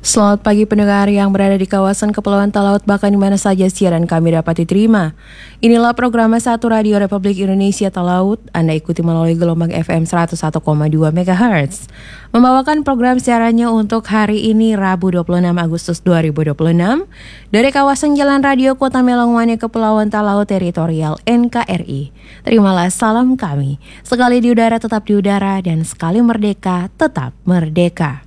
Selamat pagi pendengar yang berada di kawasan Kepulauan Talaut bahkan di mana saja siaran kami dapat diterima. Inilah program Satu Radio Republik Indonesia Talaut. Anda ikuti melalui gelombang FM 101,2 MHz. Membawakan program siarannya untuk hari ini Rabu 26 Agustus 2026 dari kawasan Jalan Radio Kota Melongwane Kepulauan Talaut Teritorial NKRI. Terimalah salam kami. Sekali di udara tetap di udara dan sekali merdeka tetap merdeka.